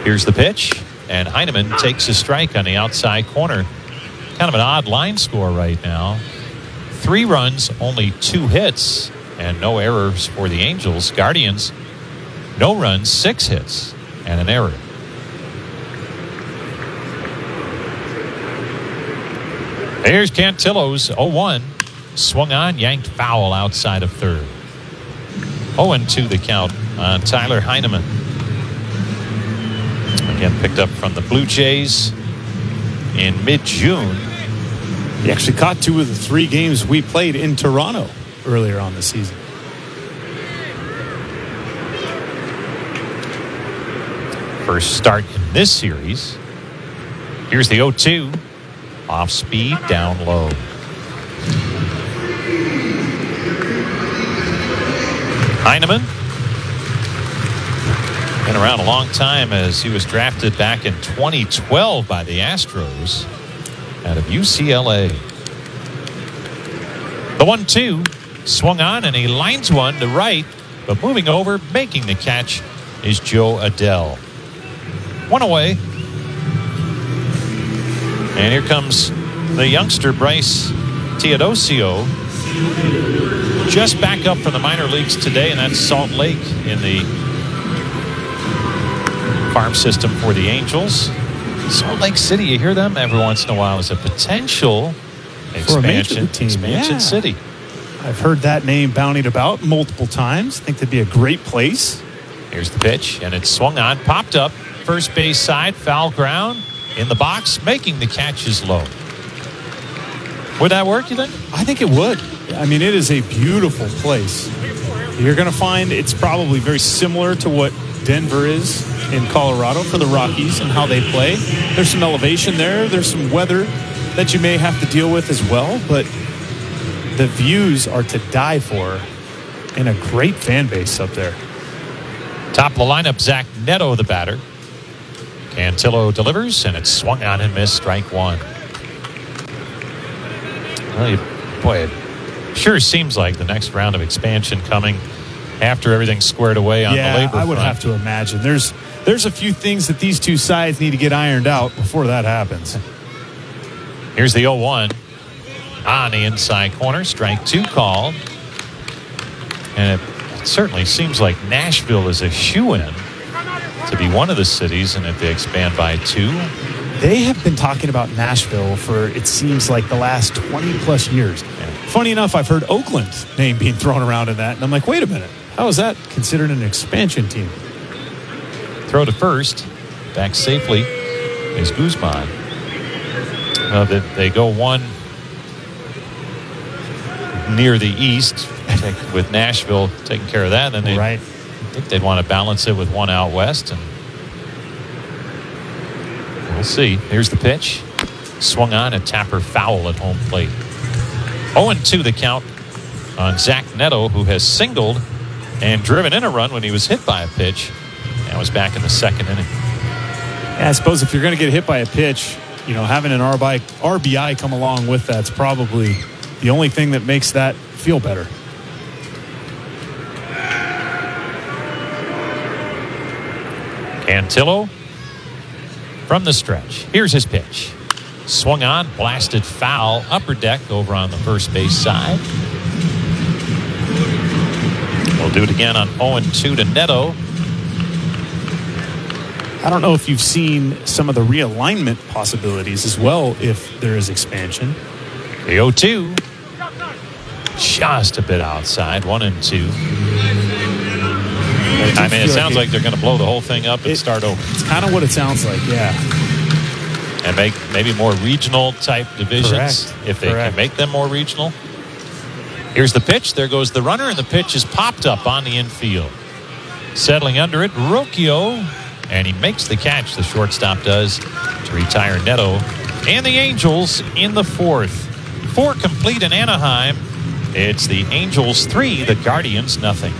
Here's the pitch, and Heineman takes a strike on the outside corner. Kind of an odd line score right now. 3 runs, only 2 hits, and no errors for the Angels. Guardians, no runs, 6 hits, and an error. Here's Cantillo's 0-1. Swung on, yanked foul outside of third. 0-2 the count on Tyler Heineman. Again, picked up from the Blue Jays in mid-June. He actually caught 2 of the 3 games we played in Toronto earlier on the season. First start in this series. Here's the 0-2. Off speed, down low. Heineman. Been around a long time as he was drafted back in 2012 by the Astros out of UCLA. The 1-2 swung on and he lines one to right, but moving over, making the catch is Jo Adell. 1 away. And here comes the youngster Bryce Teodosio, just back up from the minor leagues today, and that's Salt Lake in the farm system for the Angels. Salt Lake City, you hear them every once in a while as a potential expansion city. I've heard that name boundied about multiple times. I think that'd be a great place. Here's the pitch, and it's swung on, popped up, first base side, foul ground, in the box, making the catch is low. Would that work, you think? I think it would. I mean, it is a beautiful place. You're going to find it's probably very similar to what Denver is in Colorado for the Rockies and how they play. There's some elevation there. There's some weather that you may have to deal with as well, but the views are to die for and a great fan base up there. Top of the lineup, Zach Neto, the batter. Cantillo delivers, and it's swung on and missed, strike 1. Well, it sure seems like the next round of expansion coming after everything's squared away on the labor front. I would have to imagine. There's a few things that these two sides need to get ironed out before that happens. Here's the 0-1 on the inside corner, strike 2 called. And it certainly seems like Nashville is a shoo-in to be one of the cities, and if they expand by 2. They have been talking about Nashville for, it seems like, the last 20-plus years. Yeah. Funny enough, I've heard Oakland's name being thrown around in that, and I'm like, wait a minute. How is that considered an expansion team? Throw to first. Back safely is Guzman. They go one near the east with Nashville taking care of that. And then I think they'd want to balance it with one out west. And we'll see. Here's the pitch. Swung on, a Tapper foul at home plate. 0-2 the count on Zach Neto, who has singled and driven in a run when he was hit by a pitch. That was back in the second inning. Yeah, I suppose if you're going to get hit by a pitch, having an RBI come along with that's probably the only thing that makes that feel better. Cantillo from the stretch. Here's his pitch. Swung on, blasted foul, upper deck over on the first base side. We'll do it again on 0-2 to Neto. I don't know if you've seen some of the realignment possibilities as well if there is expansion. The 0-2. Just a bit outside, 1-2. I mean, it sounds like they're going to blow the whole thing up and start over. It's kind of what it sounds like, yeah. And make maybe more regional type divisions. Correct. If they can make them more regional. Here's the pitch. There goes the runner, and the pitch is popped up on the infield. Settling under it, Rocchio, and he makes the catch, the shortstop does, to retire Neto. And the Angels in the fourth. 4 complete in Anaheim. It's the Angels 3, the Guardians nothing.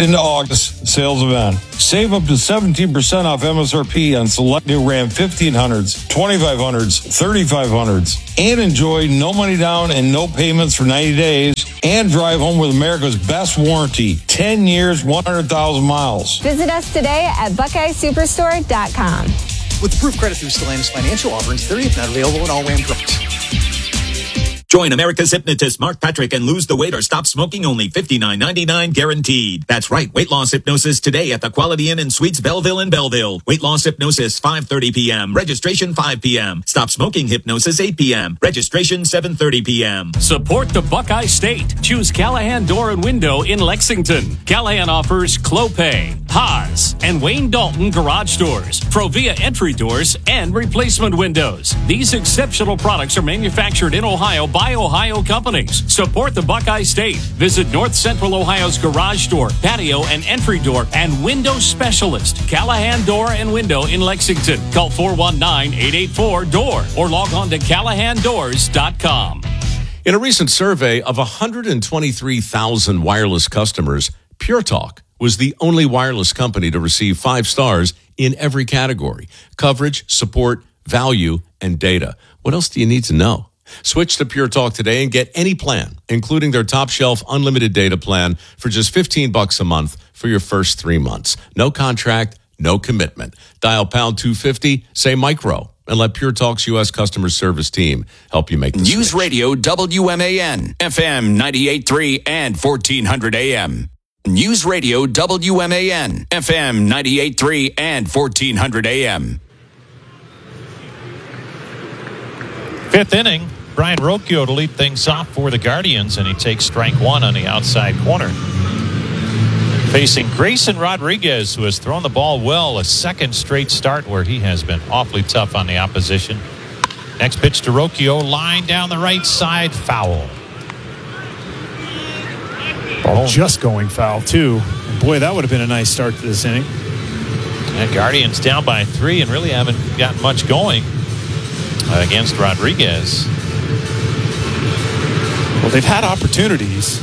into August sales event. Save up to 17% off MSRP on select new Ram 1500s, 2500s, 3500s, and enjoy no money down and no payments for 90 days, and drive home with America's best warranty, 10 years, 100,000 miles. Visit us today at BuckeyeSuperstore.com. With approved credit through Stellantis Financial, offerings 30th not available in all Ram trucks. Join America's hypnotist Mark Patrick and lose the weight or stop smoking, only $59.99 guaranteed. That's right, weight loss hypnosis today at the Quality Inn and Suites Belleville in Belleville. Weight loss hypnosis 5:30 p.m. Registration 5 p.m. Stop smoking hypnosis 8 p.m. Registration 7:30 p.m. Support the Buckeye State. Choose Callahan Door and Window in Lexington. Callahan offers Clopay, Haas, and Wayne Dalton garage doors, Provia entry doors, and replacement windows. These exceptional products are manufactured in Ohio by Ohio companies. Support the Buckeye State. Visit North Central Ohio's garage door, patio, and entry door and window specialist, Callahan Door and Window in Lexington. Call 419-884-DOOR or log on to callahandoors.com. In a recent survey of 123,000 wireless customers, Pure Talk was the only wireless company to receive 5 stars in every category: coverage, support, value, and data. What else do you need to know? Switch to Pure Talk today and get any plan, including their top shelf unlimited data plan for just $15 a month for your first 3 months. No contract, no commitment. Dial pound 250, say micro, and let Pure Talk's U.S. customer service team help you make the News switch. Radio WMAN, FM 98.3 and 1400 AM. News Radio WMAN, FM 98.3 and 1400 AM. Fifth inning, Brian Rocchio to lead things off for the Guardians, and he takes strike one on the outside corner. Facing Grayson Rodriguez, who has thrown the ball well, a second straight start where he has been awfully tough on the opposition. Next pitch to Rocchio, line down the right side, foul. Ball just going foul, too. And boy, that would have been a nice start to this inning. And Guardians down by 3 and really haven't gotten much going against Rodriguez. Well, they've had opportunities.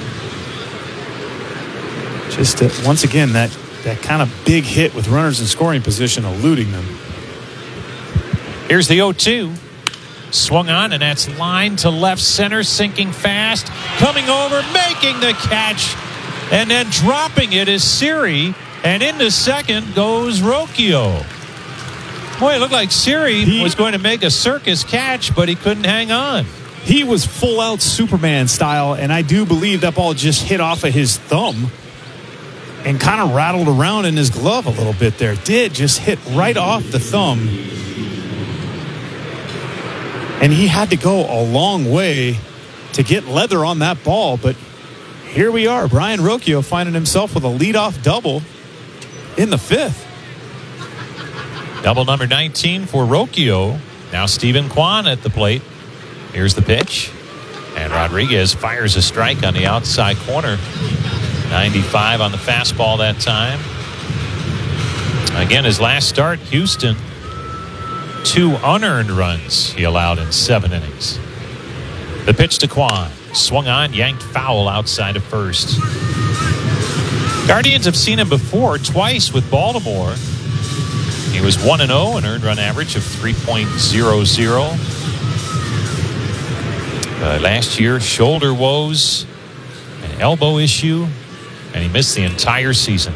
Just once again, that kind of big hit with runners in scoring position eluding them. Here's the 0-2. Swung on, and that's line to left center, sinking fast. Coming over, making the catch, and then dropping it is Siri. And into second goes Rocchio. Boy, it looked like Siri was going to make a circus catch, but he couldn't hang on. He was full out Superman style, and I do believe that ball just hit off of his thumb and kind of rattled around in his glove a little bit there. It did just hit right off the thumb. And he had to go a long way to get leather on that ball, but here we are. Brian Rocchio finding himself with a leadoff double in the 5th. Double number 19 for Rocchio. Now Stephen Kwan at the plate. Here's the pitch. And Rodriguez fires a strike on the outside corner. 95 on the fastball that time. Again, his last start, Houston, 2 unearned runs he allowed in 7 innings. The pitch to Kwan. Swung on, yanked foul outside of first. Guardians have seen him before, twice with Baltimore. He was 1-0, an earned run average of 3.00. Last year, shoulder woes, an elbow issue, and he missed the entire season.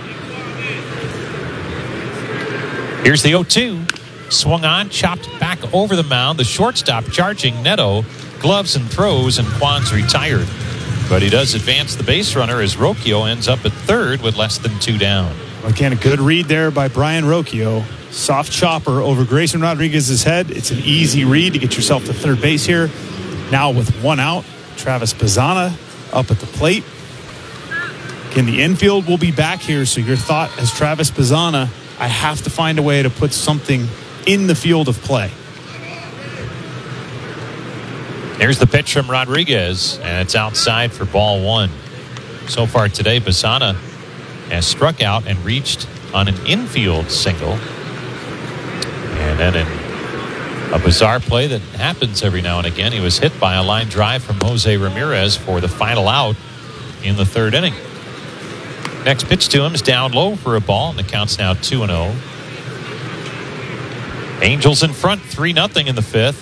Here's the 0-2. Swung on, chopped back over the mound. The shortstop charging Neto. Gloves and throws, and Kwan's retired. But he does advance the base runner as Rocchio ends up at third with less than 2 down. Again, a good read there by Brian Rocchio. Soft chopper over Grayson Rodriguez's head. It's an easy read to get yourself to third base here. Now with 1 out, Travis Pizzana up at the plate. Again, the infield will be back here, so your thought as Travis Pizzana, I have to find a way to put something in the field of play. Here's the pitch from Rodriguez, and it's outside for ball 1. So far today, Pizzana has struck out and reached on an infield single. And then in a bizarre play that happens every now and again, he was hit by a line drive from Jose Ramirez for the final out in the 3rd inning. Next pitch to him is down low for a ball, and the count's now 2-0. Angels in front, 3-0 in the fifth.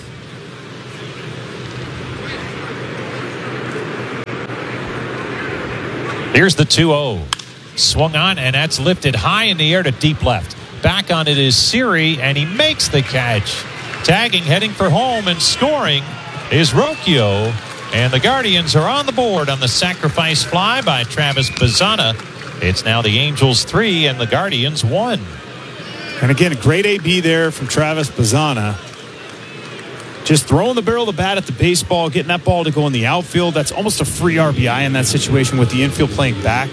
Here's the 2-0. Swung on, and that's lifted high in the air to deep left. Back on it is Siri, and he makes the catch. Tagging, heading for home, and scoring is Rocchio. And the Guardians are on the board on the sacrifice fly by Travis Bazzana. It's now the Angels 3 and the Guardians 1. And again, a great AB there from Travis Bazzana. Just throwing the barrel of the bat at the baseball, getting that ball to go in the outfield. That's almost a free RBI in that situation with the infield playing back.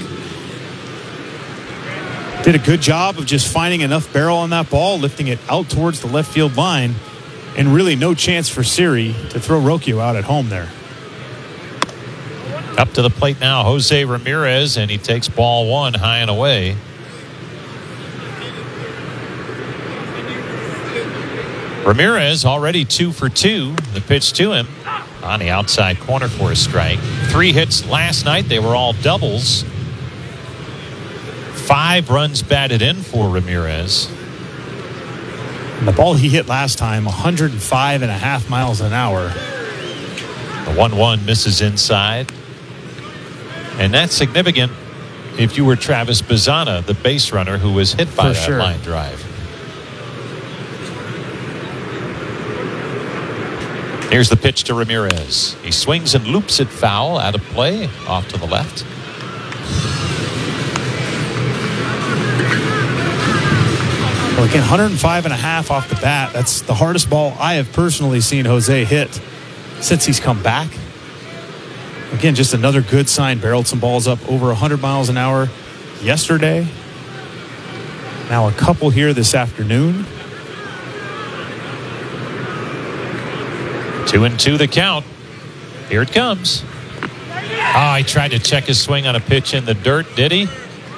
Did a good job of just finding enough barrel on that ball, lifting it out towards the left field line, and really no chance for Siri to throw Rocchio out at home there. Up to the plate now, Jose Ramirez, and he takes ball one high and away. Ramirez already 2 for 2. The pitch to him on the outside corner for a strike. 3 hits last night. They were all doubles. 5 runs batted in for Ramirez. And the ball he hit last time, 105.5 miles an hour. The 1-1 misses inside. And that's significant if you were Travis Bazzana, the base runner who was hit by that line drive. Here's the pitch to Ramirez. He swings and loops it foul, out of play, off to the left. Well, again, 105.5 off the bat. That's the hardest ball I have personally seen Jose hit since he's come back. Again, just another good sign. Barreled some balls up over 100 miles an hour yesterday. Now a couple here this afternoon. 2-2 the count. Here it comes. Oh, he tried to check his swing on a pitch in the dirt, did he?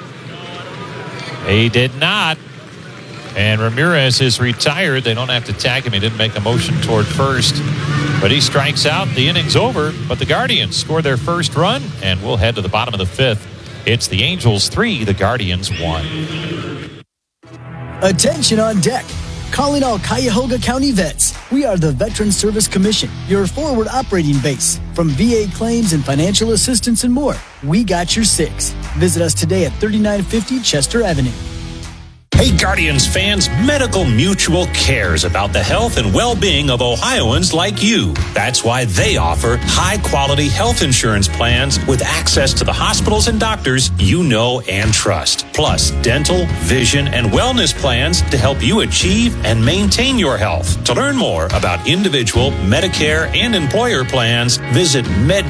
He did not. And Ramirez is retired. They don't have to tag him. He didn't make a motion toward first. But he strikes out. The inning's over. But the Guardians score their first run. And we'll head to the bottom of the fifth. It's the Angels 3, the Guardians 1. Attention on deck. Calling all Cuyahoga County vets. We are the Veteran Service Commission, your forward operating base. From VA claims and financial assistance and more, we got your 6. Visit us today at 3950 Chester Avenue. Hey Guardians fans, Medical Mutual cares about the health and well-being of Ohioans like you. That's why they offer high-quality health insurance plans with access to the hospitals and doctors you know and trust. Plus, dental, vision, and wellness plans to help you achieve and maintain your health. To learn more about individual, Medicare, and employer plans, visit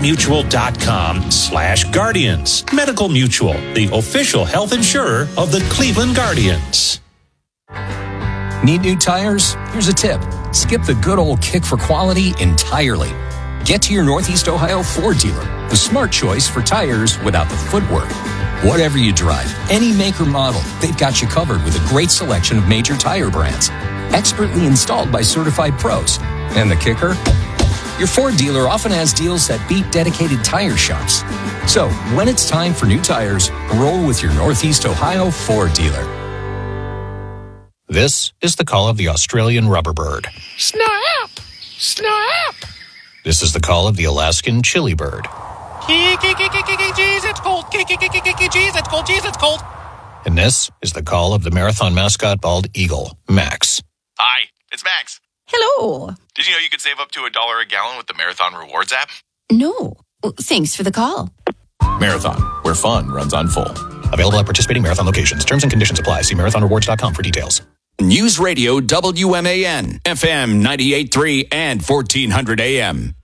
medmutual.com/Guardians. Medical Mutual, the official health insurer of the Cleveland Guardians. Need new tires? Here's a tip. Skip the good old kick for quality entirely. Get to your Northeast Ohio Ford dealer, the smart choice for tires without the footwork. Whatever you drive, any make or model, they've got you covered with a great selection of major tire brands. Expertly installed by certified pros. And the kicker? Your Ford dealer often has deals that beat dedicated tire shops. So, when it's time for new tires, roll with your Northeast Ohio Ford dealer. This is the call of the Australian rubberbird. Snap! Snap! This is the call of the Alaskan chili bird. Jeez, it's cold. Jeez, it's cold. Jeez, it's cold. And this is the call of the marathon mascot bald eagle, Max. Hi, it's Max. Hello. Did you know you could save up to $1 a gallon with the Marathon Rewards app? No. Thanks for the call. Marathon, where fun runs on full. Available at participating Marathon locations. Terms and conditions apply. See marathonrewards.com for details. News Radio WMAN, FM 98.3 and 1400 AM.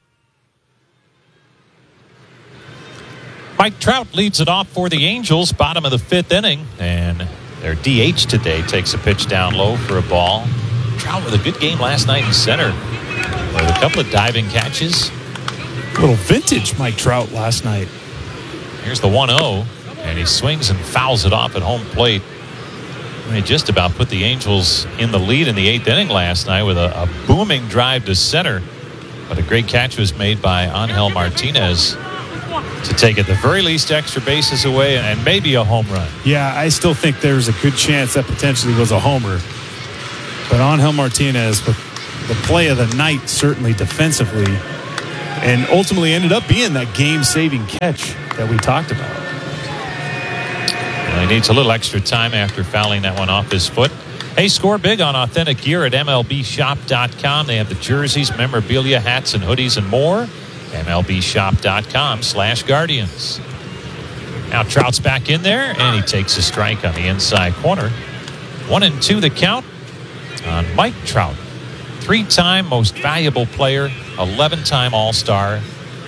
Mike Trout leads it off for the Angels, bottom of the fifth inning. And their DH today takes a pitch down low for a ball. Trout with a good game last night in center. With a couple of diving catches. A little vintage Mike Trout last night. Here's the 1-0. And he swings and fouls it off at home plate. He just about put the Angels in the lead in the 8th inning last night with a booming drive to center. But a great catch was made by Angel Martinez. to take at the very least extra bases away and maybe a home run. Yeah, I still think there's a good chance that potentially was a homer. But Angel Martinez, with the play of the night, certainly defensively, and ultimately ended up being that game-saving catch that we talked about. Well, he needs a little extra time after fouling that one off his foot. Hey, score big on authentic gear at MLBshop.com. They have the jerseys, memorabilia, hats, and hoodies, and more. MLBshop.com/Guardians. Now Trout's back in there, and he takes a strike on the inside corner. 1-2 the count on Mike Trout. 3-time most valuable player, 11-time All-Star.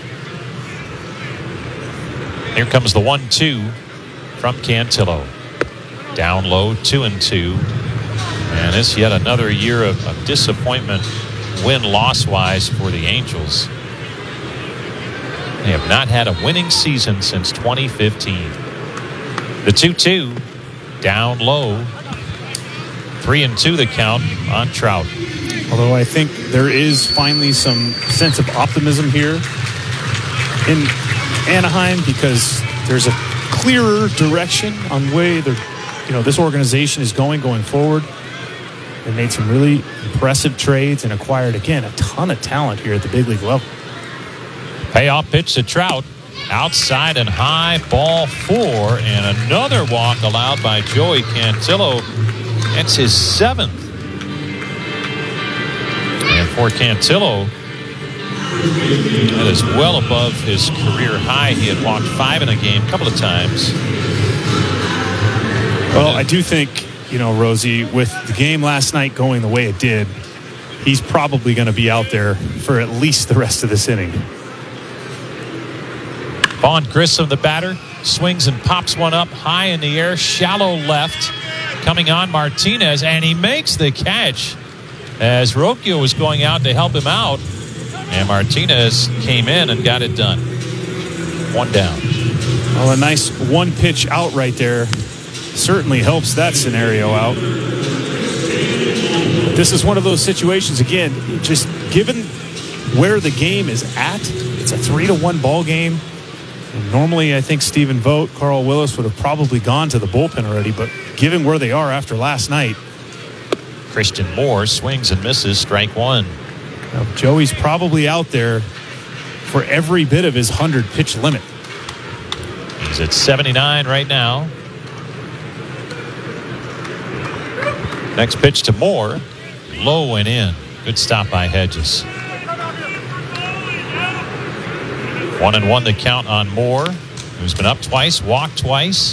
Here comes the 1-2 from Cantillo. Down low, 2-2. And it's yet another year of disappointment win-loss-wise for the Angels. They have not had a winning season since 2015. The 2-2 down low. 3-2 the count on Trout. Although I think there is finally some sense of optimism here in Anaheim, because there's a clearer direction on way this organization is going forward. They made some really impressive trades and acquired, again, a ton of talent here at the big league level. Payoff pitch to Trout. Outside and high, ball 4, and another walk allowed by Joey Cantillo. That's his 7th. And for Cantillo, that is well above his career high. He had walked 5 in a game a couple of times. Well, I do think, Rosie, with the game last night going the way it did, he's probably going to be out there for at least the rest of this inning. Vaughn Grissom, the batter, swings and pops one up high in the air, shallow left. Coming on Martinez, and he makes the catch as Rocchio was going out to help him out. And Martinez came in and got it done. 1 down. Well, a nice one pitch out right there certainly helps that scenario out. This is one of those situations, again, just given where the game is at, it's a 3-1 ball game. And normally, I think Stephen Vogt, Carl Willis would have probably gone to the bullpen already, but given where they are after last night. Christian Moore swings and misses, strike 1. Now, Joey's probably out there for every bit of his 100-pitch limit. He's at 79 right now. Next pitch to Moore. Low and in. Good stop by Hedges. 1-1 the count on Moore, who's been up twice, walked twice.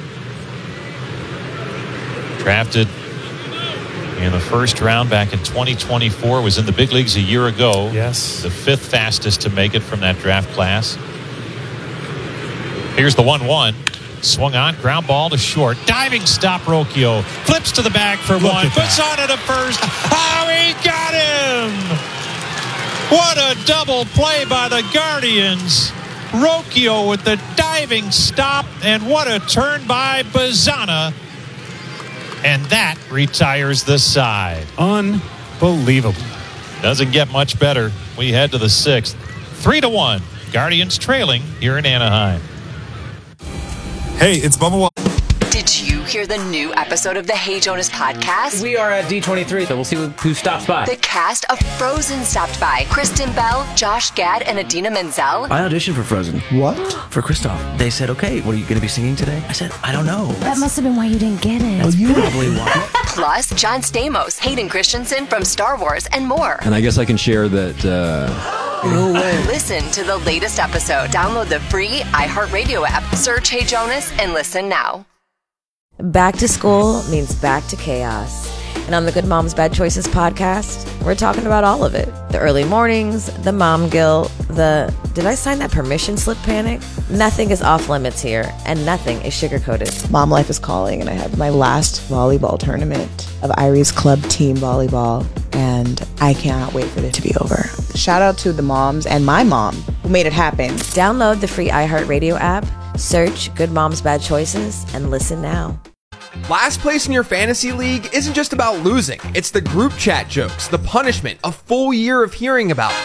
Drafted in the first round back in 2024, was in the big leagues a year ago. Yes. The 5th fastest to make it from that draft class. Here's the 1-1. Swung on, ground ball to short. Diving stop, Rocchio. Flips to the back for one. Puts on it at first. Oh, he got him! What a double play by the Guardians. Rocchio with the diving stop, and what a turn by Bazzana. And that retires the side. Unbelievable. Doesn't get much better. We head to the 6th. 3-1. Guardians trailing here in Anaheim. Hey, it's Bubba Wallace. Did you hear the new episode of the Hey Jonas podcast? We are at D23, so we'll see who stops by. The cast of Frozen stopped by. Kristen Bell, Josh Gad, and Adina Menzel. I auditioned for Frozen. What? For Kristoff. They said, okay, what are you going to be singing today? I said, I don't know. That must have been why you didn't get it. That's probably why. Plus, John Stamos, Hayden Christensen from Star Wars, and more. And I guess I can share that... No way. Listen to the latest episode. Download the free iHeartRadio app. Search Hey Jonas and listen now. Back to school means back to chaos. And on the Good Moms Bad Choices podcast, we're talking about all of it. The early mornings, the mom guilt, the did I sign that permission slip panic? Nothing is off limits here, and nothing is sugar-coated. Mom life is calling, and I have my last volleyball tournament of Irie's Club Team Volleyball, and I cannot wait for it to be over. Shout out to the moms and my mom who made it happen. Download the free iHeartRadio app, search Good Moms Bad Choices, and listen now. Last place in your fantasy league isn't just about losing. It's the group chat jokes, the punishment, a full year of hearing about it.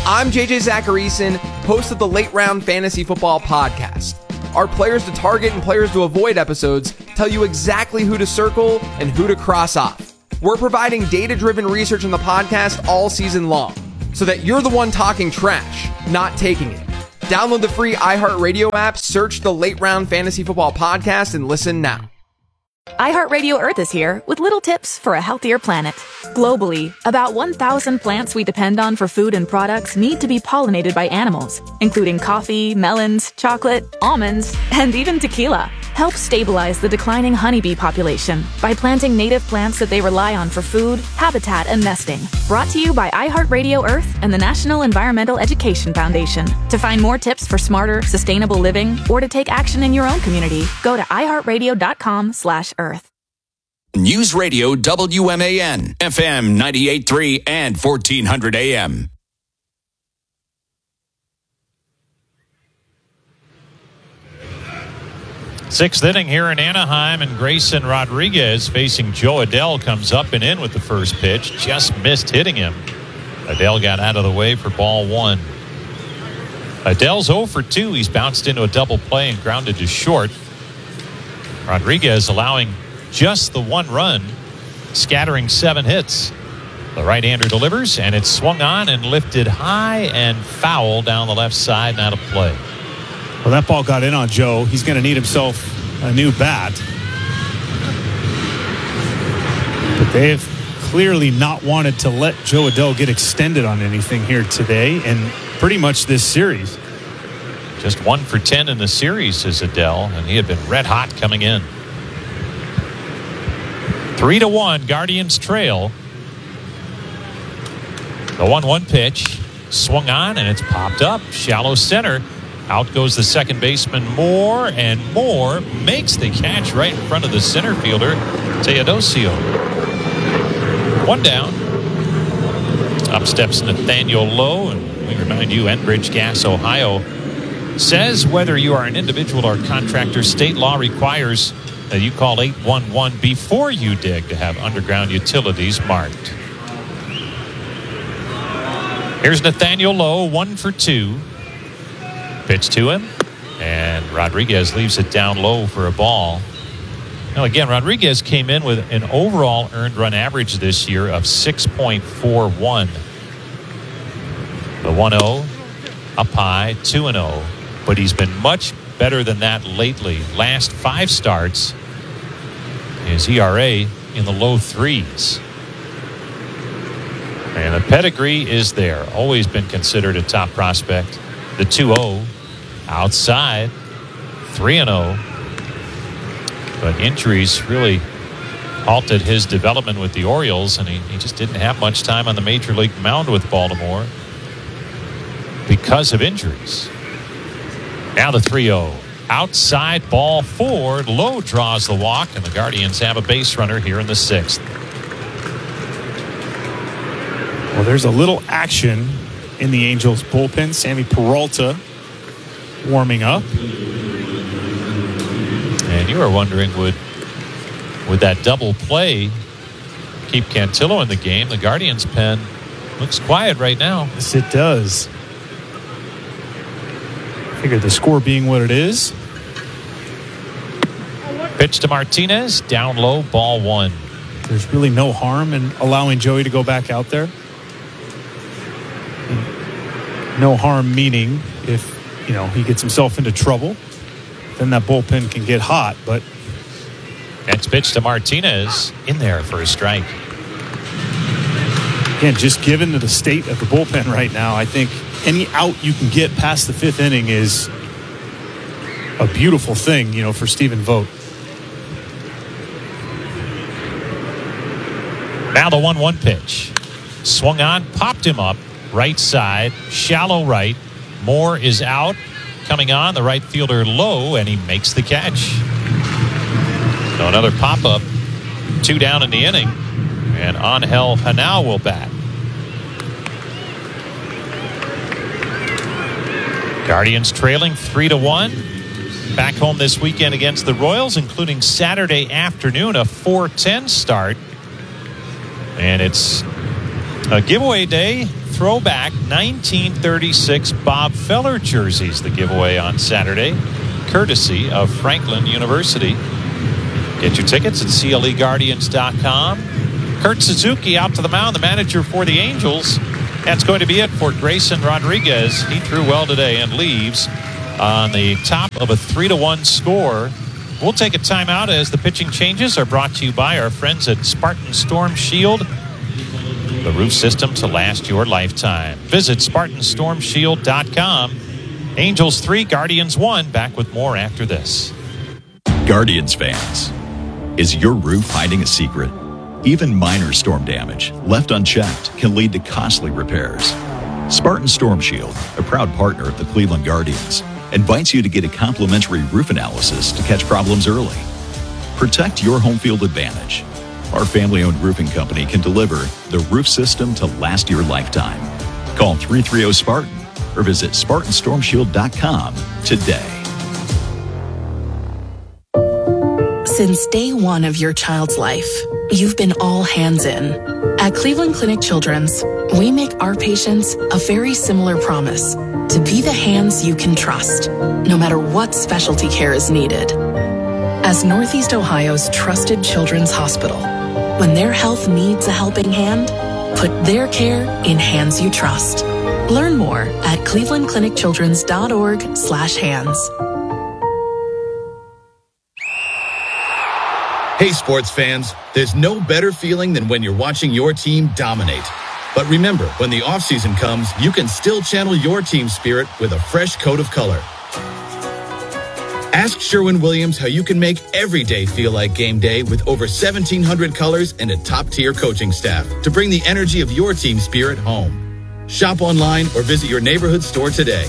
I'm JJ Zacharyson, host of the Late Round Fantasy Football Podcast. Our Players to Target and Players to Avoid episodes tell you exactly who to circle and who to cross off. We're providing data-driven research in the podcast all season long, so that you're the one talking trash, not taking it. Download the free iHeartRadio app, search the Late Round Fantasy Football Podcast, and listen now. iHeartRadio Earth is here with little tips for a healthier planet. Globally, about 1,000 plants we depend on for food and products need to be pollinated by animals, including coffee, melons, chocolate, almonds, and even tequila. Help stabilize the declining honeybee population by planting native plants that they rely on for food, habitat, and nesting. Brought to you by iHeartRadio Earth and the National Environmental Education Foundation. To find more tips for smarter, sustainable living, or to take action in your own community, go to iHeartRadio.com/Earth. News Radio WMAN, FM 98.3 and 1400 AM. Sixth inning here in Anaheim, and Grayson Rodriguez facing Joe Adell comes up and in with the first pitch. Just missed hitting him. Adell got out of the way for ball one. Adell's 0 for 2. He's bounced into a double play and grounded to short. Rodriguez allowing just the one run, scattering 7 hits. The right-hander delivers, and it's swung on and lifted high and foul down the left side and out of play. Well, that ball got in on Joe. He's going to need himself a new bat. But they've clearly not wanted to let Joe Adell get extended on anything here today and pretty much this series. Just 1 for 10 in the series is Adell, and he had been red hot coming in. 3-1, Guardians trail. The 1-1 pitch swung on, and it's popped up. Shallow center. Out goes the second baseman, Moore, and Moore makes the catch right in front of the center fielder, Teodosio. 1 down. Up steps Nathaniel Lowe, and we remind you, Enbridge Gas, Ohio, says whether you are an individual or contractor, state law requires that you call 811 before you dig to have underground utilities marked. Here's Nathaniel Lowe, 1 for 2. Pitch to him, and Rodriguez leaves it down low for a ball. Now again, Rodriguez came in with an overall earned run average this year of 6.41. The 1-0 up high, 2-0, but he's been much better than that lately. Last 5 starts, his ERA in the low 3s. And the pedigree is there. Always been considered a top prospect. The 2-0 outside, 3-0. But injuries really halted his development with the Orioles, and he just didn't have much time on the major league mound with Baltimore because of injuries. Now the 3-0. Outside, ball 4. Lowe draws the walk, and the Guardians have a base runner here in the 6th. Well, there's a little action in the Angels bullpen. Sammy Peralta warming up. And you were wondering, would that double play keep Cantillo in the game? The Guardians pen looks quiet right now. Yes, it does. Figure the score being what it is. Pitch to Martinez, down low, ball 1. There's really no harm in allowing Joey to go back out there. No harm meaning if, he gets himself into trouble, then that bullpen can get hot. But next pitch to Martinez, in there for a strike. Again, just given to the state of the bullpen right now, I think any out you can get past the 5th inning is a beautiful thing, for Stephen Vogt. Now the 1-1 pitch. Swung on, popped him up, right side, shallow right. Moore is out. Coming on, the right fielder Lowe, and he makes the catch. So another pop-up. 2 down in the inning. And Angel Hanau will bat. Guardians trailing 3-1. Back home this weekend against the Royals, including Saturday afternoon, a 4:10 start. And it's a giveaway day, throwback 1936 Bob Feller jerseys, the giveaway on Saturday, courtesy of Franklin University. Get your tickets at CLEGuardians.com. Kurt Suzuki out to the mound, the manager for the Angels. That's going to be it for Grayson Rodriguez. He threw well today and leaves on the top of a 3-1 score. We'll take a timeout as the pitching changes are brought to you by our friends at Spartan Storm Shield, the roof system to last your lifetime. Visit SpartanStormShield.com. Angels 3, Guardians 1. Back with more after this. Guardians fans, is your roof hiding a secret? Even minor storm damage, left unchecked, can lead to costly repairs. Spartan Storm Shield, a proud partner of the Cleveland Guardians, invites you to get a complimentary roof analysis to catch problems early. Protect your home field advantage. Our family-owned roofing company can deliver the roof system to last your lifetime. Call 330-SPARTAN or visit SpartanStormShield.com today. Since day one of your child's life, you've been all hands in. At Cleveland Clinic Children's, we make our patients a very similar promise: to be the hands you can trust, no matter what specialty care is needed. As Northeast Ohio's trusted children's hospital, when their health needs a helping hand, put their care in hands you trust. Learn more at clevelandclinicchildrens.org/hands. Hey, sports fans, there's no better feeling than when you're watching your team dominate. But remember, when the offseason comes, you can still channel your team spirit with a fresh coat of color. Ask Sherwin-Williams how you can make every day feel like game day with over 1,700 colors and a top-tier coaching staff to bring the energy of your team spirit home. Shop online or visit your neighborhood store today.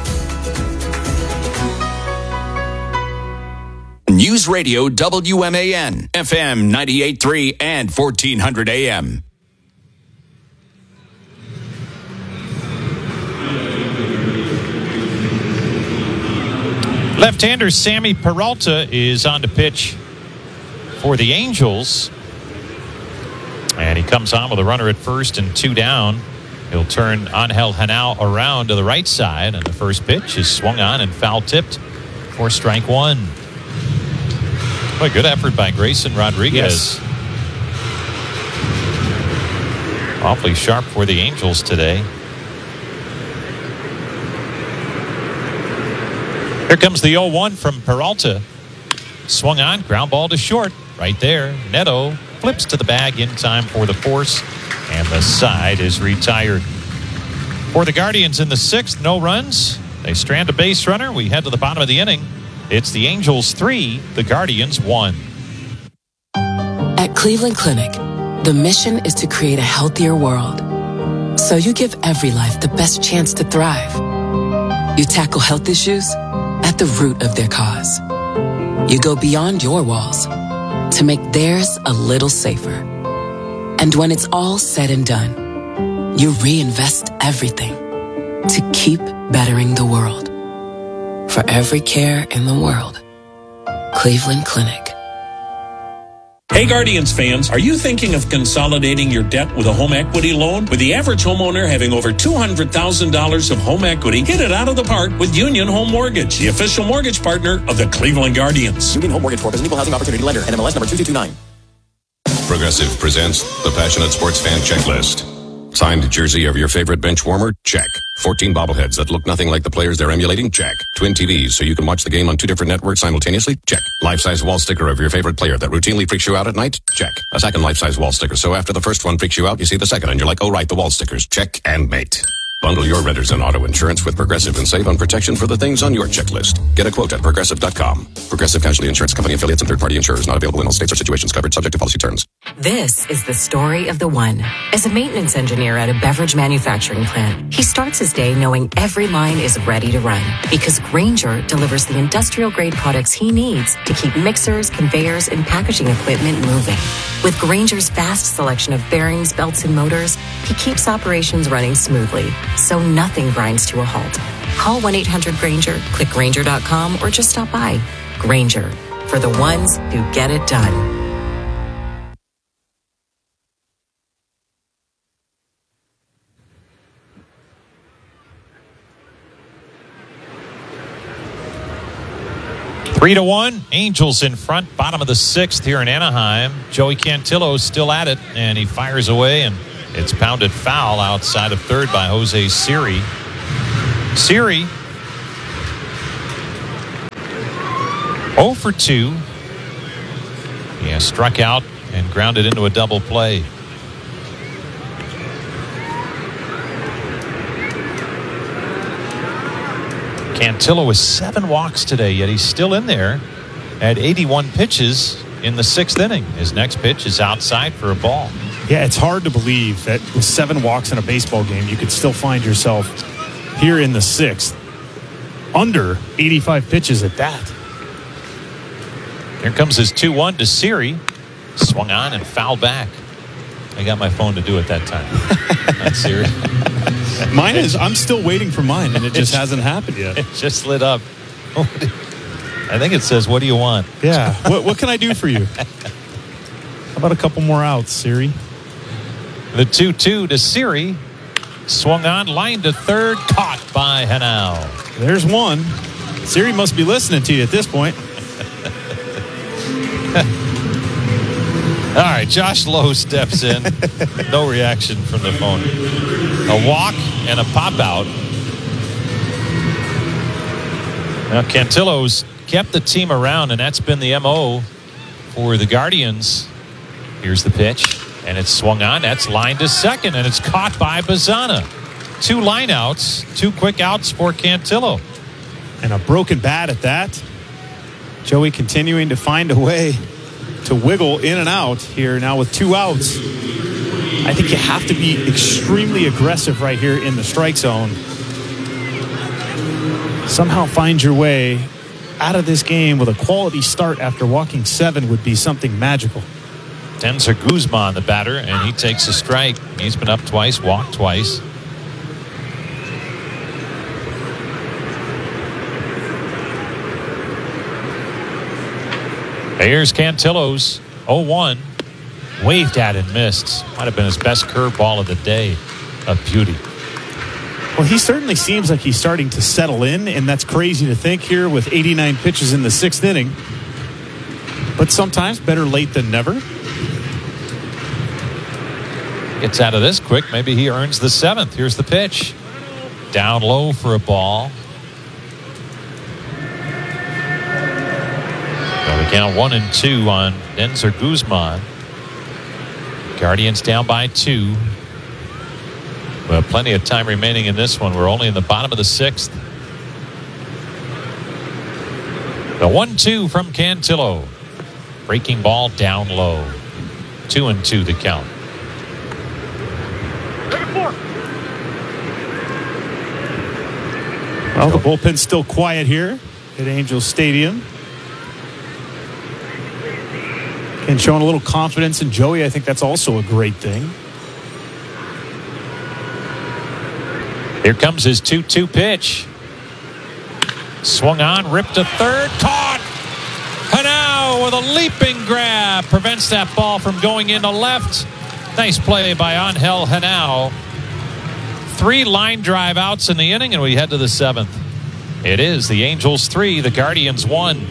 News Radio WMAN, FM 98.3 and 1400 AM. Left-hander Sammy Peralta is on to pitch for the Angels. And he comes on with a runner at first and 2 down. He'll turn Angel Hanao around to the right side, and the first pitch is swung on and foul-tipped for strike one. What a good effort by Grayson Rodriguez. Yes. Awfully sharp for the Angels today. Here comes the 0-1 from Peralta. Swung on, ground ball to short. Right there, Neto flips to the bag in time for the force, and the side is retired. For the Guardians in the 6th, no runs. They strand a base runner. We head to the bottom of the inning. It's the Angels 3, the Guardians 1. At Cleveland Clinic, the mission is to create a healthier world. So you give every life the best chance to thrive. You tackle health issues at the root of their cause. You go beyond your walls to make theirs a little safer. And when it's all said and done, you reinvest everything to keep bettering the world. For every care in the world, Cleveland Clinic. Hey Guardians fans, are you thinking of consolidating your debt with a home equity loan? With the average homeowner having over $200,000 of home equity, hit it out of the park with Union Home Mortgage, the official mortgage partner of the Cleveland Guardians. Union Home Mortgage Corp is an equal housing opportunity lender, NMLS number 2229. Progressive presents the Passionate Sports Fan Checklist. Signed jersey of your favorite bench warmer? Check. 14 bobbleheads that look nothing like the players they're emulating? Check. Twin TVs so you can watch the game on 2 different networks simultaneously? Check. Life-size wall sticker of your favorite player that routinely freaks you out at night? Check. A second life-size wall sticker so after the first one freaks you out, you see the second and you're like, oh right, the wall stickers. Check and mate. Bundle your renters and auto insurance with Progressive and save on protection for the things on your checklist. Get a quote at Progressive.com. Progressive Casualty Insurance Company affiliates and third-party insurers not available in all states or situations covered subject to policy terms. This is the story of the one. As a maintenance engineer at a beverage manufacturing plant, he starts his day knowing every line is ready to run because Grainger delivers the industrial-grade products he needs to keep mixers, conveyors, and packaging equipment moving. With Grainger's vast selection of bearings, belts, and motors, he keeps operations running smoothly, so nothing grinds to a halt. Call 1-800-GRAINGER, click Grainger.com, or just stop by. Grainger, for the ones who get it done. 3-1. Angels in front, bottom of the 6th here in Anaheim. Joey Cantillo still at it, and he fires away, and it's pounded foul outside of third by Jose Siri. Siri 0 for 2. He has struck out and grounded into a double play. Cantillo with 7 walks today, yet he's still in there at 81 pitches in the 6th inning. His next pitch is outside for a ball. Yeah, it's hard to believe that with 7 walks in a baseball game, you could still find yourself here in the 6th. Under 85 pitches at that. Here comes his 2-1 to Siri. Swung on and fouled back. I got my phone to do it that time. Not Siri. Mine is, I'm still waiting for mine, and it just hasn't happened yet. It just lit up. I think it says, what do you want? Yeah. What can I do for you? How about a couple more outs, Siri? The 2-2 to Siri. Swung on, line to third, caught by Henao. There's one. Siri must be listening to you at this point. All right, Josh Lowe steps in. No reaction from the phone. A walk and a pop out. Now Cantillo's kept the team around, and that's been the MO for the Guardians. Here's the pitch, and it's swung on. That's lined to second, and it's caught by Bazzana. 2 line outs, 2 quick outs for Cantillo. And a broken bat at that. Joey continuing to find a way to wiggle in and out here now with 2 outs. I think you have to be extremely aggressive right here in the strike zone. Somehow find your way out of this game with a quality start after walking 7 would be something magical. Denzer Guzman, the batter, and he takes a strike. He's been up twice, walked twice. Here's Cantillo's 0-1. Waved at and missed. Might have been his best curveball of the day. A beauty. Well, he certainly seems like he's starting to settle in, and that's crazy to think here with 89 pitches in the 6th inning. But sometimes better late than never. Gets out of this quick. Maybe he earns the 7th. Here's the pitch. Down low for a ball. Count 1-2 on Denzer Guzman. Guardians down by 2. Well, plenty of time remaining in this one. We're only in the bottom of the 6th. The 1-2 from Cantillo. Breaking ball down low. 2-2 the count. Well, the bullpen's still quiet here at Angels Stadium. And showing a little confidence in Joey, I think that's also a great thing. Here comes his 2-2 pitch. Swung on, ripped to third, caught. Henao with a leaping grab prevents that ball from going into left. Nice play by Angel Henao. 3 line drive outs in the inning, and we head to the 7th. It is the Angels 3, the Guardians 1.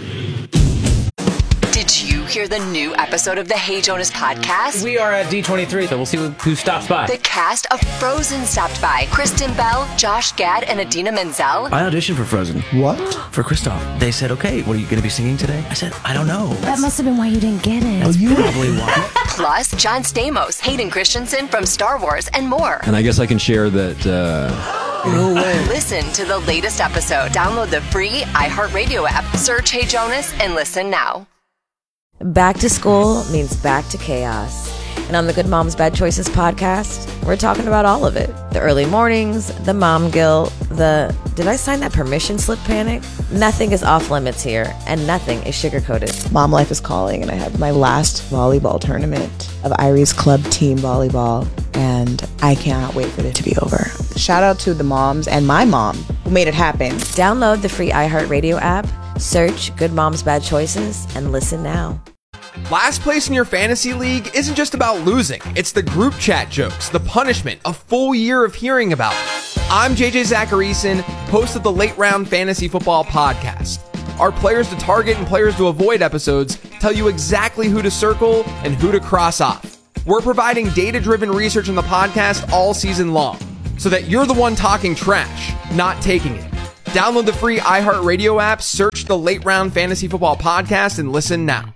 Did you hear the new episode of the Hey Jonas podcast? We are at D23, so we'll see who stops by. The cast of Frozen stopped by. Kristen Bell, Josh Gad, and Adina Menzel. I auditioned for Frozen. What? For Kristoff. They said, okay, what are you going to be singing today? I said, I don't know. That must have been why you didn't get it. That's probably why. Plus, John Stamos, Hayden Christensen from Star Wars, and more. And I guess I can share that, No way. Listen to the latest episode. Download the free iHeartRadio app. Search Hey Jonas and listen now. Back to school means back to chaos. And on the Good Moms Bad Choices podcast, we're talking about all of it. The early mornings, the mom guilt, the did I sign that permission slip panic? Nothing is off limits here, and nothing is sugar-coated. Mom life is calling, and I have my last volleyball tournament of Iris Club Team Volleyball, and I cannot wait for it to be over. Shout out to the moms and my mom who made it happen. Download the free iHeartRadio app, search Good Moms Bad Choices, and listen now. Last place in your fantasy league isn't just about losing. It's the group chat jokes, the punishment, a full year of hearing about it. I'm JJ Zacharyson, host of the Late Round Fantasy Football Podcast. Our players to target and players to avoid episodes tell you exactly who to circle and who to cross off. We're providing data-driven research in the podcast all season long, so that you're the one talking trash, not taking it. Download the free iHeartRadio app, search the Late Round Fantasy Football Podcast, and listen now.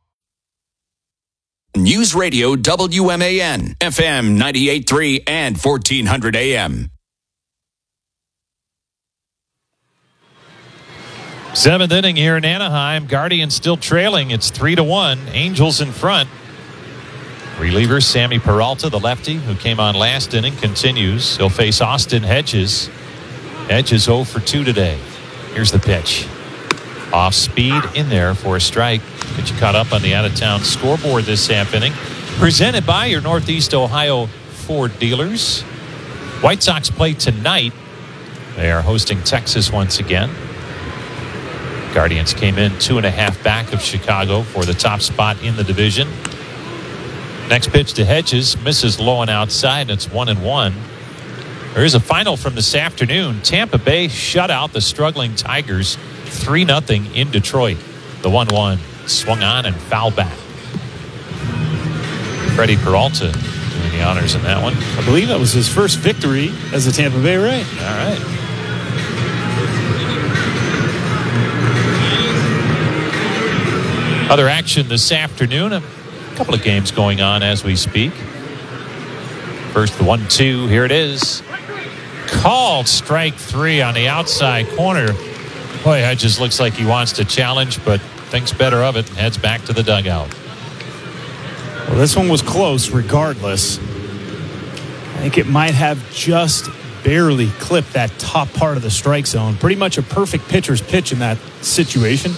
News Radio WMAN, FM 98.3 and 1400 AM. Seventh inning here in Anaheim. Guardians still trailing. It's 3-1. Angels in front. Reliever Sammy Peralta, the lefty who came on last inning, continues. He'll face Austin Hedges. Hedges 0 for 2 today. Here's the pitch. Off speed in there for a strike. Get you caught up on the out-of-town scoreboard this half inning. Presented by your Northeast Ohio Ford dealers. White Sox play tonight. They are hosting Texas once again. Guardians came in 2.5 back of Chicago for the top spot in the division. Next pitch to Hedges, misses low and outside, and it's 1-1. There is a final from this afternoon. Tampa Bay shut out the struggling Tigers 3-0 in Detroit. The 1-1 swung on and fouled back. Freddie Peralta doing the honors in that one. I believe that was his first victory as a Tampa Bay Ray. All right. Other action this afternoon. A couple of games going on as we speak. First, the 1-2. Here it is. Called strike 3 on the outside corner. Boy, Hedges looks like he wants to challenge, but thinks better of it and heads back to the dugout. Well, this one was close regardless. I think it might have just barely clipped that top part of the strike zone. Pretty much a perfect pitcher's pitch in that situation.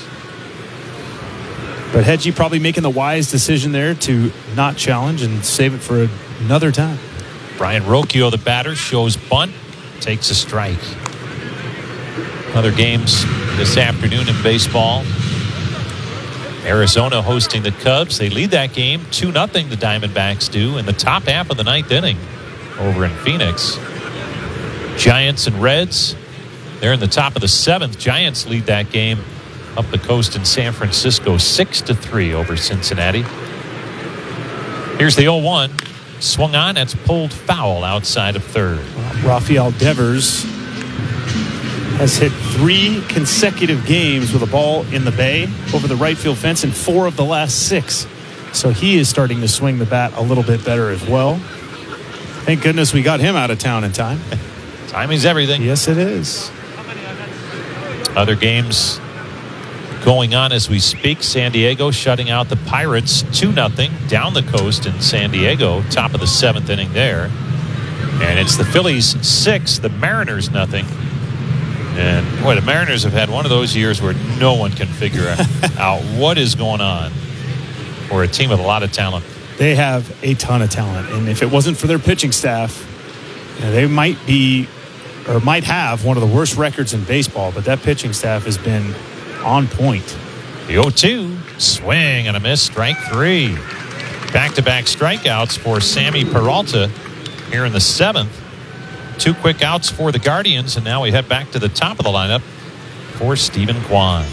But Hedgie probably making the wise decision there to not challenge and save it for another time. Brian Rocchio, the batter, shows bunt, takes a strike. Other games this afternoon in baseball. Arizona hosting the Cubs. They lead that game 2-0, the Diamondbacks do, in the top half of the ninth inning over in Phoenix. Giants and Reds, they're in the top of the seventh. Giants lead that game up the coast in San Francisco 6-3 over Cincinnati. Here's the 0-1. Swung on. That's pulled foul outside of third. Rafael Devers has hit 3 consecutive games with a ball in the bay over the right field fence in 4 of the last 6. So he is starting to swing the bat a little bit better as well. Thank goodness we got him out of town in time. Timing's everything. Yes, it is. Other games going on as we speak. San Diego shutting out the Pirates 2-0 down the coast in San Diego. Top of the 7th inning there. And it's the Phillies 6, the Mariners 0. And boy, the Mariners have had one of those years where no one can figure out what is going on for a team with a lot of talent. They have a ton of talent. And if it wasn't for their pitching staff, they might be or might have one of the worst records in baseball. But that pitching staff has been on point. The 0-2, swing and a miss, strike 3. Back-to-back strikeouts for Sammy Peralta here in the 7th. 2 quick outs for the Guardians, and now we head back to the top of the lineup for Stephen Kwan.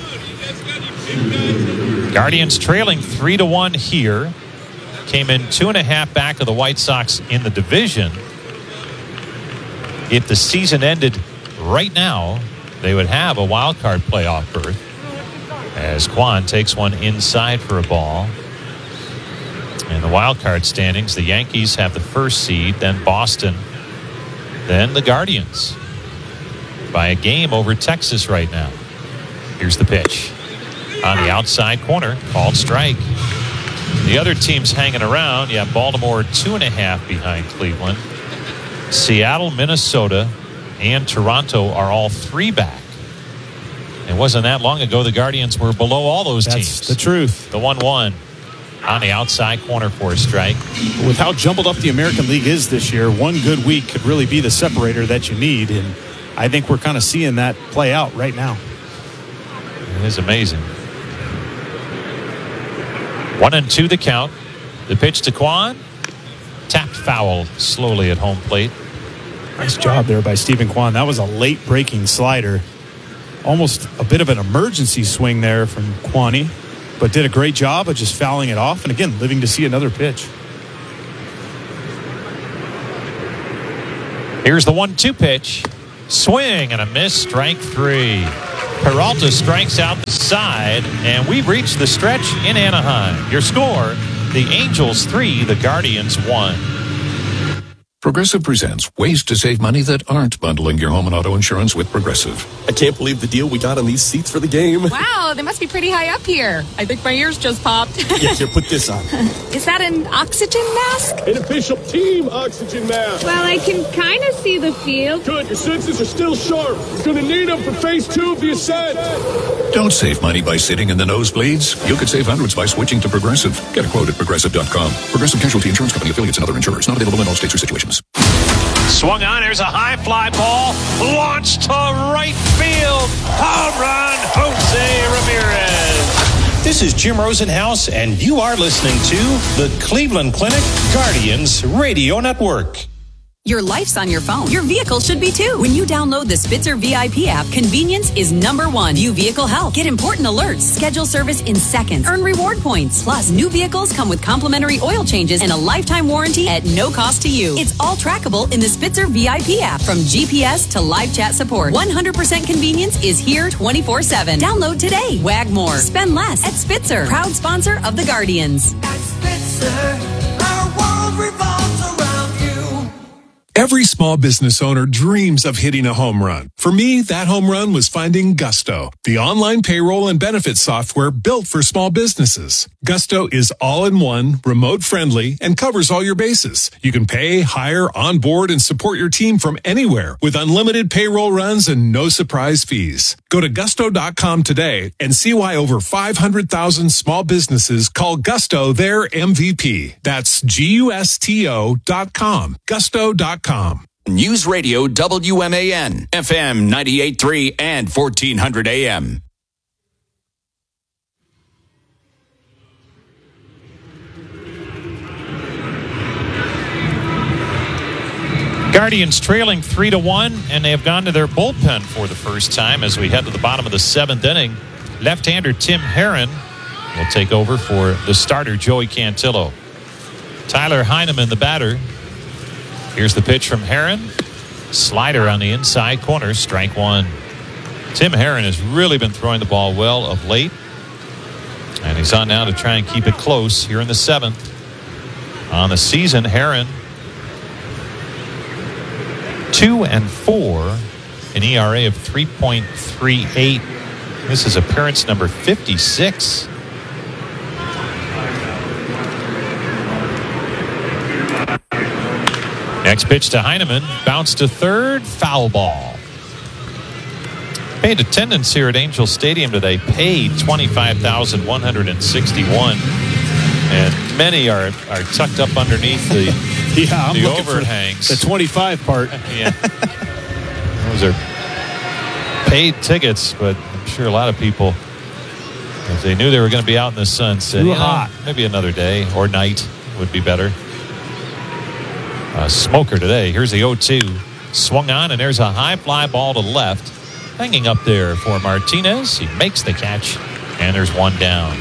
Guardians trailing 3-1 here. Came in 2.5 back of the White Sox in the division. If the season ended right now, they would have a wild card playoff berth. As Kwan takes one inside for a ball. In the wild card standings, the Yankees have the first seed, then Boston, then the Guardians. By a game over Texas right now. Here's the pitch. On the outside corner, called strike. The other teams hanging around, you have Baltimore 2.5 behind Cleveland. Seattle, Minnesota, and Toronto are all 3 back. It wasn't that long ago the Guardians were below all those teams. That's the truth. The 1-1 on the outside corner for a strike. With how jumbled up the American League is this year, one good week could really be the separator that you need. And I think we're kind of seeing that play out right now. It is amazing. 1-2 the count. The pitch to Kwan. Tapped foul slowly at home plate. Nice job there by Stephen Kwan. That was a late breaking slider. almost a bit of an emergency swing there from Kwani, but did a great job of just fouling it off. And again, living to see another pitch. Here's the 1-2 pitch. Swing and a miss, strike 3. Peralta strikes out the side, and we've reached the stretch in Anaheim. Your score, the Angels 3, the Guardians 1. Progressive presents ways to save money that aren't bundling your home and auto insurance with Progressive. I can't believe the deal we got on these seats for the game. Wow, they must be pretty high up here. I think my ears just popped. Yeah, here, put this on. Is that an oxygen mask? An official team oxygen mask. Well, I can kind of see the field. Good, your senses are still sharp. You're going to need them for phase 2 of the ascent. Don't save money by sitting in the nosebleeds. You could save hundreds by switching to Progressive. Get a quote at Progressive.com. Progressive Casualty Insurance Company, affiliates, and other insurers. Not available in all states or situations. Swung on. There's a high fly ball. Launched to right field. Home run, Jose Ramirez. This is Jim Rosenhaus, and you are listening to the Cleveland Clinic Guardians Radio Network. Your life's on your phone. Your vehicle should be too. When you download the Spitzer VIP app, convenience is number one. View vehicle health. Get important alerts. Schedule service in seconds. Earn reward points. Plus, new vehicles come with complimentary oil changes and a lifetime warranty at no cost to you. It's all trackable in the Spitzer VIP app. From GPS to live chat support, 100% convenience is here 24/7. Download today. Wag more. Spend less at Spitzer. Proud sponsor of the Guardians. At Spitzer, our world revolves around you. Every small business owner dreams of hitting a home run. For me, that home run was finding Gusto, the online payroll and benefits software built for small businesses. Gusto is all-in-one, remote-friendly, and covers all your bases. You can pay, hire, onboard, and support your team from anywhere with unlimited payroll runs and no surprise fees. Go to Gusto.com today and see why over 500,000 small businesses call Gusto their MVP. That's Gusto.com. Gusto.com. News Radio WMAN, FM 98.3 and 1400 AM. Guardians trailing 3-1, and they have gone to their bullpen for the first time as we head to the bottom of the 7th inning. Left-hander Tim Herrin will take over for the starter Joey Cantillo. Tyler Heineman, the batter. Here's the pitch from Herrin. Slider on the inside corner, strike 1. Tim Herrin has really been throwing the ball well of late, and he's on now to try and keep it close here in the 7th. On the season, Herrin 2-4, an ERA of 3.38. This is appearance number 56. Next pitch to Heineman, bounce to third, foul ball. Paid attendance here at Angel Stadium today, paid 25,161, and many are tucked up underneath the I'm the looking overhangs. For the 25 part. Yeah, those are paid tickets, but I'm sure a lot of people, if they knew they were going to be out in the sun, said, maybe another day or night would be better. Smoker today. Here's the 0-2. Swung on, and there's a high fly ball to left. Hanging up there for Martinez. He makes the catch, and there's one down.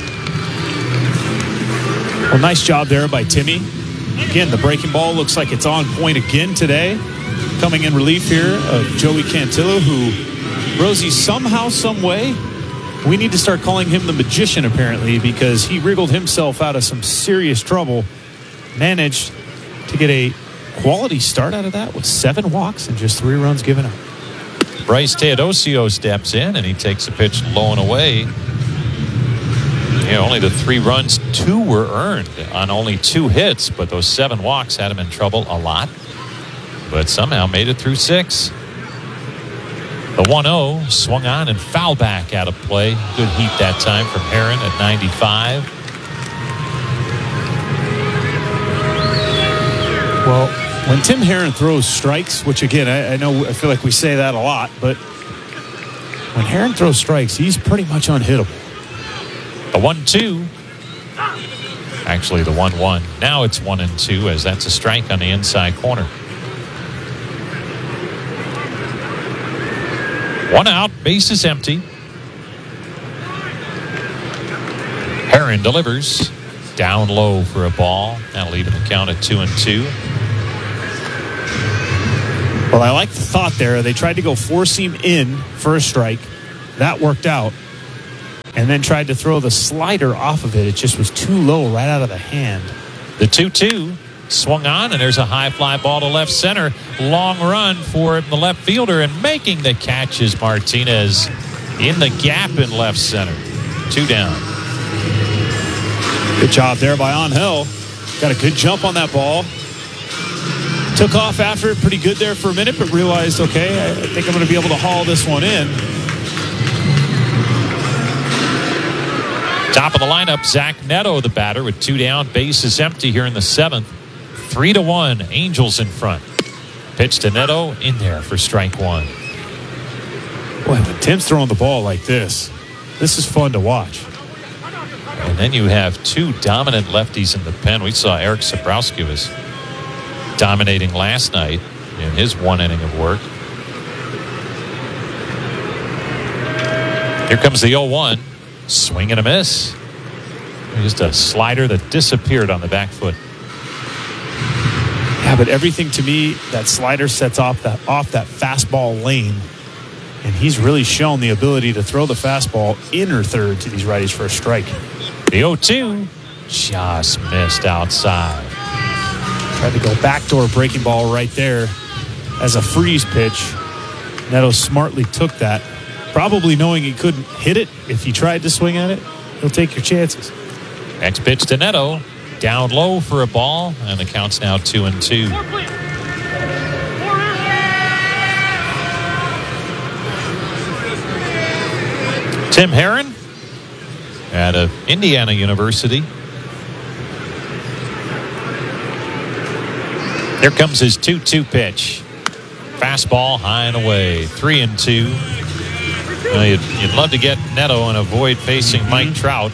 Well, nice job there by Timmy. Again, the breaking ball looks like it's on point again today. Coming in relief here of Joey Cantillo, who, Rosie, somehow, some way, we need to start calling him the magician, apparently, because he wriggled himself out of some serious trouble. Managed to get a quality start out of that with 7 walks and just 3 runs given up. Bryce Teodosio steps in, and he takes a pitch low and away. Yeah, only the 3 runs, 2 were earned on only 2 hits, but those 7 walks had him in trouble a lot. But somehow made it through 6. The 1-0 swung on and foul back out of play. Good heat that time from Herrin at 95. Well, when Tim Herrin throws strikes, which again, I feel like we say that a lot, but when Herrin throws strikes, he's pretty much unhittable. The 1-2. Actually, the 1-1. Now it's 1-2 as that's a strike on the inside corner. One out, base is empty. Herron delivers down low for a ball. That'll leave him the count at 2-2. Well, I like the thought there. They tried to go four-seam in for a strike. That worked out. And then tried to throw the slider off of it. It just was too low right out of the hand. The 2-2 swung on, and there's a high fly ball to left center. Long run for the left fielder, and making the catch is Martinez in the gap in left center. 2 down. Good job there by Angel. Got a good jump on that ball. Took off after it pretty good there for a minute, but realized, okay, I think I'm going to be able to haul this one in. Top of the lineup, Zach Neto, the batter, with 2 down. Base is empty here in the 7th. 3-1, Angels in front. Pitch to Neto, in there for strike 1. Boy, when Tim's throwing the ball like this is fun to watch. And then you have 2 dominant lefties in the pen. We saw Eric Sabrowski was dominating last night in his 1 inning of work. Here comes the 0-1. Swing and a miss. Just a slider that disappeared on the back foot. Yeah, but everything to me, that slider sets off that fastball lane. And he's really shown the ability to throw the fastball inner third to these righties for a strike. The 0-2 just missed outside. Tried to go backdoor breaking ball right there as a freeze pitch. Neto smartly took that. Probably knowing he couldn't hit it if he tried to swing at it. He'll take your chances. Next pitch to Neto. Down low for a ball, and the count's now 2-2. Tim Herron out of Indiana University. Here comes his 2-2 pitch. Fastball high and away. 3-2. Well, you'd love to get Neto and avoid facing Mike Trout.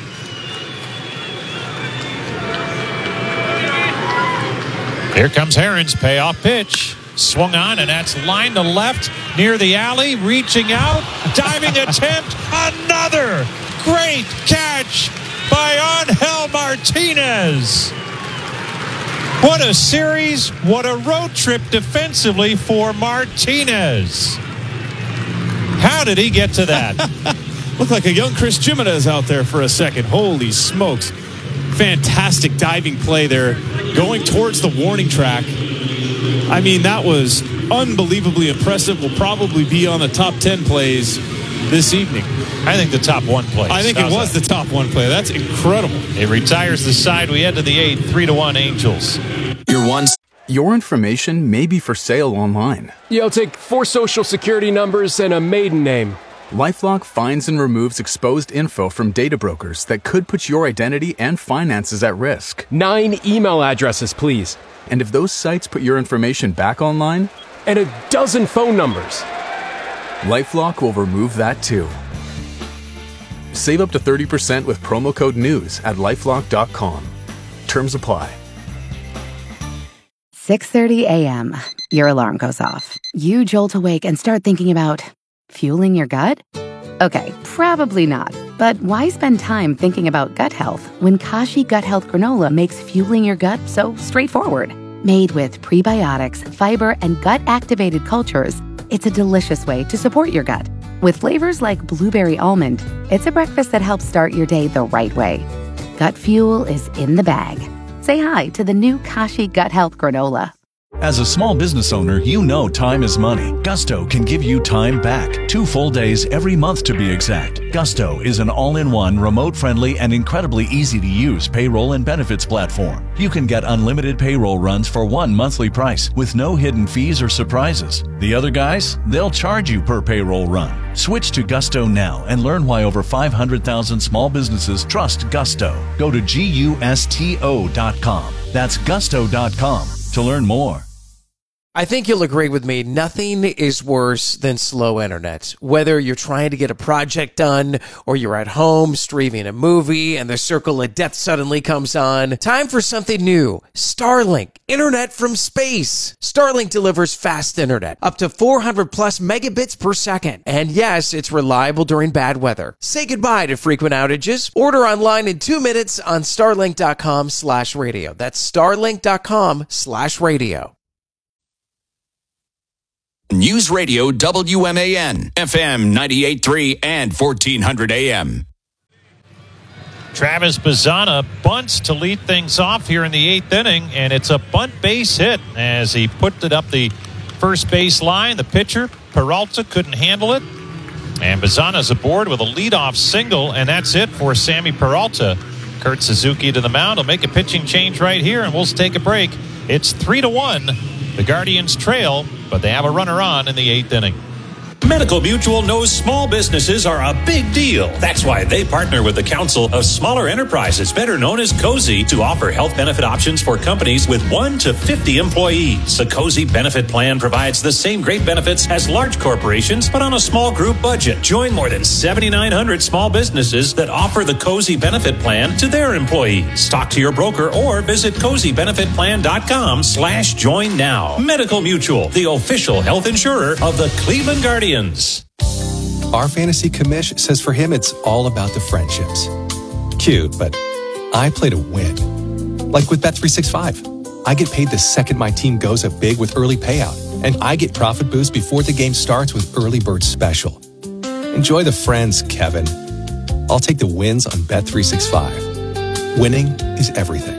Here comes Herron's payoff pitch. Swung on, and that's line to left near the alley. Reaching out. Diving attempt. Another great catch by Angel Martinez. What a series. What a road trip defensively for Martinez. How did he get to that? Looked like a young Chris Jimenez out there for a second. Holy smokes. Fantastic diving play there. Going towards the warning track. I mean, that was unbelievably impressive. Will probably be on the top 10 plays this evening. I think the top 1 play. I think it was the top 1 play. That's incredible. It retires the side. We head to the 8th. 3-1 Angels. Your information may be for sale online. Yeah, I'll take 4 social security numbers and a maiden name. LifeLock finds and removes exposed info from data brokers that could put your identity and finances at risk. 9 email addresses, please. And if those sites put your information back online? And a dozen phone numbers. LifeLock will remove that too. Save up to 30% with promo code NEWS at LifeLock.com. Terms apply. 6:30 a.m. Your alarm goes off. You jolt awake and start thinking about fueling your gut? Okay, probably not. But why spend time thinking about gut health when Kashi Gut Health Granola makes fueling your gut so straightforward? Made with prebiotics, fiber, and gut-activated cultures, it's a delicious way to support your gut. With flavors like blueberry almond, it's a breakfast that helps start your day the right way. Gut fuel is in the bag. Say hi to the new Kashi Gut Health Granola. As a small business owner, you know time is money. Gusto can give you time back. 2 full days every month to be exact. Gusto is an all-in-one, remote-friendly, and incredibly easy-to-use payroll and benefits platform. You can get unlimited payroll runs for 1 monthly price with no hidden fees or surprises. The other guys, they'll charge you per payroll run. Switch to Gusto now and learn why over 500,000 small businesses trust Gusto. Go to GUSTO.com. That's Gusto.com to learn more. I think you'll agree with me. Nothing is worse than slow internet. Whether you're trying to get a project done or you're at home streaming a movie and the circle of death suddenly comes on. Time for something new. Starlink. Internet from space. Starlink delivers fast internet. Up to 400 plus megabits per second. And yes, it's reliable during bad weather. Say goodbye to frequent outages. Order online in 2 minutes on starlink.com/radio. That's starlink.com/radio. News Radio WMAN, FM 98.3 and 1400 AM. Travis Bazzana bunts to lead things off here in the 8th inning, and it's a bunt base hit as he put it up the first base line. The pitcher, Peralta, couldn't handle it, and Bazzana's aboard with a leadoff single, and that's it for Sammy Peralta. Kurt Suzuki to the mound. He'll make a pitching change right here, and we'll take a break. It's 3-1. The Guardians trail, but they have a runner on in the 8th inning. Medical Mutual knows small businesses are a big deal. That's why they partner with the Council of Smaller Enterprises, better known as COSI, to offer health benefit options for companies with 1 to 50 employees. The COSI benefit plan provides the same great benefits as large corporations, but on a small group budget. Join more than 7,900 small businesses that offer the COSI benefit plan to their employees. Talk to your broker or visit COSIbenefitplan.com/join now. Medical Mutual, the official health insurer of the Cleveland Guardians. Our fantasy commish says for him it's all about the friendships. Cute, but I play to win. Like with Bet365. I get paid the second my team goes up big with early payout, and I get profit boost before the game starts with Early Bird Special. Enjoy the friends, Kevin. I'll take the wins on Bet365. Winning is everything.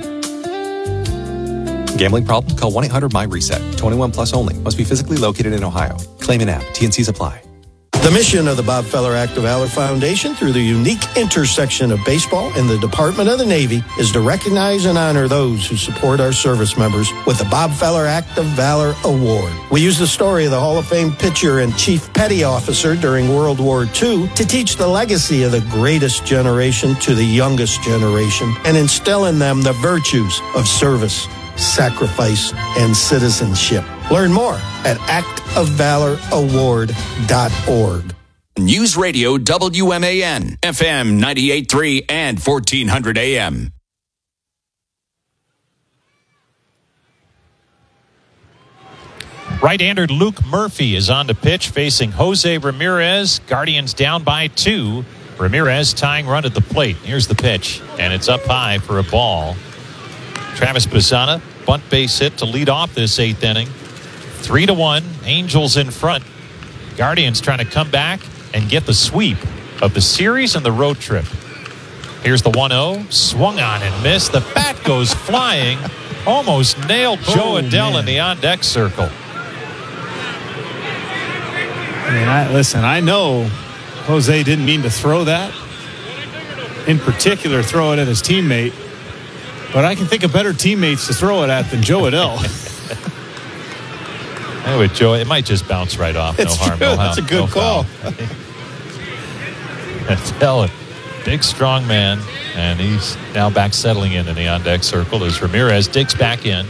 Gambling problem? Call 1-800-MY-RESET. 21 plus only. Must be physically located in Ohio. Claim an app. T&Cs apply. The mission of the Bob Feller Active Valor Foundation, through the unique intersection of baseball and the Department of the Navy, is to recognize and honor those who support our service members with the Bob Feller Active Valor Award. We use the story of the Hall of Fame pitcher and Chief Petty Officer during World War II to teach the legacy of the greatest generation to the youngest generation and instill in them the virtues of service, sacrifice, and citizenship. Learn more at actofvaloraward.org. News Radio WMAN, FM 98.3 and 1400 AM. Right-hander Luke Murphy is on the pitch facing Jose Ramirez. Guardians down by 2. Ramirez tying run at the plate. Here's the pitch, and it's up high for a ball. Travis Bazzana, bunt base hit to lead off this 8th inning. 3-1, Angels in front. Guardians trying to come back and get the sweep of the series and the road trip. Here's the 1-0, swung on and missed. The bat goes flying, almost nailed Joe Adell in the on-deck circle. I mean, I know Jose didn't mean to throw that. In particular, throw it at his teammate. But I can think of better teammates to throw it at than Joe Adell. With Joe, it might just bounce right off. It's no harm, true. no That's a good call. Adell, big, strong man, and he's now back settling in the on-deck circle as Ramirez digs back in.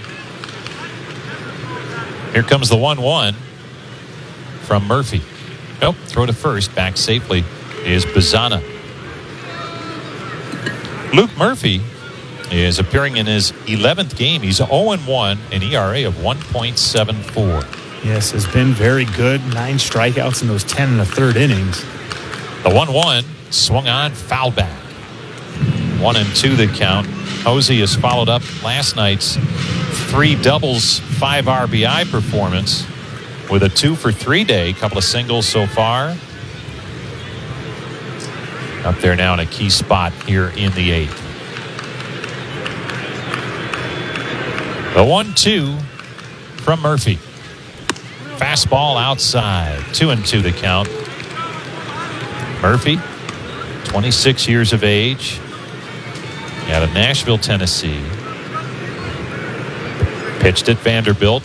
Here comes the 1-1 from Murphy. Nope, throw to first. Back safely is Bazzana. Luke Murphy is appearing in his 11th game. He's 0-1, an ERA of 1.74. Yes, has been very good. 9 strikeouts in those 10 and a third innings. The 1-1 swung on, foul back. 1-2 the count. Jose has followed up last night's 3 doubles, 5 RBI performance with a 2-for-3 day. Couple of singles so far. Up there now in a key spot here in the 8th. The 1-2 from Murphy. Fastball outside. 2-2 the count. Murphy, 26 years of age, out of Nashville, Tennessee. Pitched at Vanderbilt.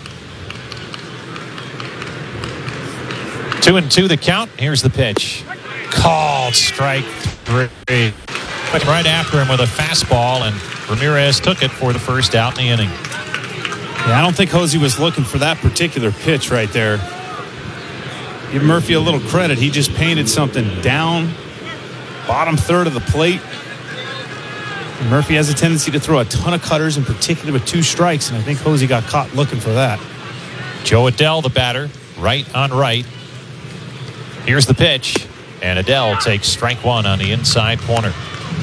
2-2 the count. Here's the pitch. Called strike 3. Went right after him with a fastball, and Ramirez took it for the first out in the inning. Yeah, I don't think Hosey was looking for that particular pitch right there. Give Murphy a little credit. He just painted something down, bottom third of the plate. And Murphy has a tendency to throw a ton of cutters, in particular with 2 strikes, and I think Hosey got caught looking for that. Joe Adell, the batter, right on right. Here's the pitch, and Adell takes strike 1 on the inside corner.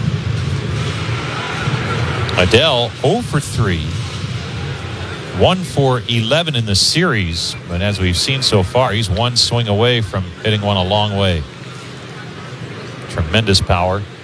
Adell 0 for 3. 1 for 11 in the series, but as we've seen so far, he's one swing away from hitting one a long way. Tremendous power.